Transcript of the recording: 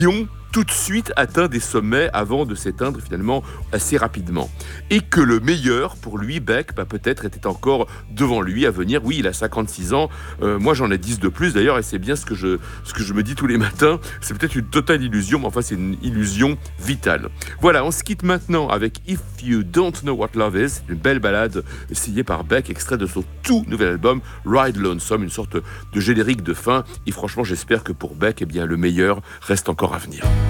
ont tout de suite atteint des sommets avant de s'éteindre finalement assez rapidement. Et que le meilleur pour lui, Beck, peut-être était encore devant lui à venir. Oui, il a 56 ans, moi j'en ai 10 de plus d'ailleurs, et c'est bien ce que je me dis tous les matins. C'est peut-être une totale illusion, mais enfin c'est une illusion vitale. Voilà, on se quitte maintenant avec If You Don't Know What Love Is, c'est une belle ballade signée par Beck, extrait de son tout nouvel album Ride Lonesome, une sorte de générique de fin. Et franchement, j'espère que pour Beck, eh bien, le meilleur reste encore à venir.